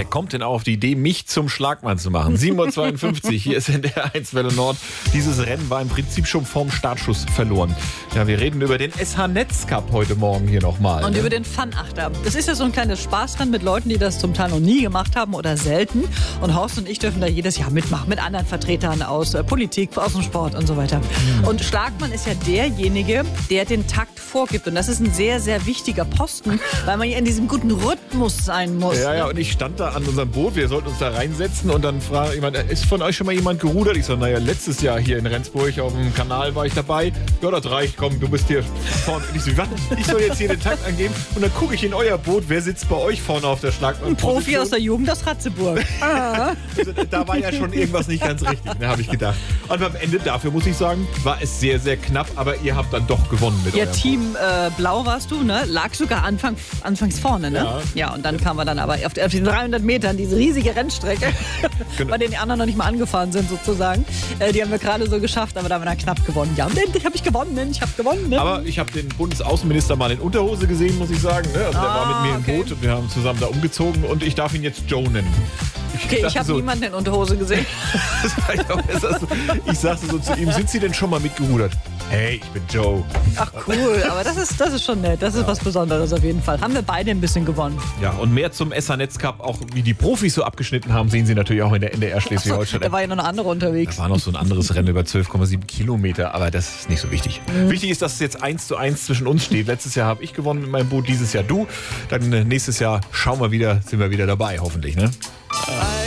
kommt denn auf die Idee, mich zum Schlagmann zu machen? 7:52 Uhr, hier ist NDR 1 Welle Nord. Dieses Rennen war im Prinzip schon vorm Startschuss verloren. Ja, wir reden über den SH Netz Cup heute Morgen hier nochmal. Und über den Fun-Achter. Das ist ja so ein kleines Spaßrennen mit Leuten, die das zum Teil noch nie gemacht haben oder selten. Und Horst und ich dürfen da jedes Jahr mitmachen mit anderen Vertretern aus Politik, aus dem Sport und so weiter. Und Schlagmann ist ja derjenige, der den Takt vorgibt. Und das ist ein sehr, sehr wichtiger Posten, weil man ja in diesem guten Rhythmus sein muss. Ja, und ich stand da an unserem Boot, wir sollten uns da reinsetzen und dann fragt jemand, ist von euch schon mal jemand gerudert? Ich sage, naja, letztes Jahr hier in Rendsburg auf dem Kanal war ich dabei. Ja, das reicht, komm, du bist hier vorne. Und ich so, was? Ich soll jetzt hier den Takt angeben und dann gucke ich in euer Boot, wer sitzt bei euch vorne auf der Schlagmann? Ein Profi aus der Jugend aus Ratzeburg. Also, da war ja schon irgendwas nicht ganz richtig, habe ich gedacht. Und am Ende, dafür muss ich sagen, war es sehr, sehr knapp, aber ihr habt dann doch gewonnen mit eurem Team Blau warst du, ne? Lag sogar anfangs vorne, ne? Ja, und dann kamen wir dann aber auf den 300 Metern, diese riesige Rennstrecke, Genau. bei denen die anderen noch nicht mal angefahren sind sozusagen. Die haben wir gerade so geschafft, aber da haben wir dann knapp gewonnen. Ja, und endlich habe ich gewonnen. Aber ich habe den Bundesaußenminister mal in Unterhose gesehen, muss ich sagen. Ne? Also der war mit mir im Boot und wir haben zusammen da umgezogen und ich darf ihn jetzt Joe nennen. Okay, ich habe niemanden in Unterhose gesehen. Ich sagte so zu ihm, sind Sie denn schon mal mitgerudert? Hey, ich bin Joe. Ach cool, aber das ist schon nett. Das ist was Besonderes auf jeden Fall. Haben wir beide ein bisschen gewonnen. Ja, und mehr zum SH Netz Cup, auch wie die Profis so abgeschnitten haben, sehen Sie natürlich auch in der NDR Schleswig-Holstein. Da war ja noch eine andere unterwegs. Da war noch so ein anderes Rennen über 12,7 Kilometer, aber das ist nicht so wichtig. Wichtig ist, dass es jetzt 1:1 zwischen uns steht. Letztes Jahr habe ich gewonnen mit meinem Boot, dieses Jahr du. Dann nächstes Jahr sind wir wieder dabei, hoffentlich, ne?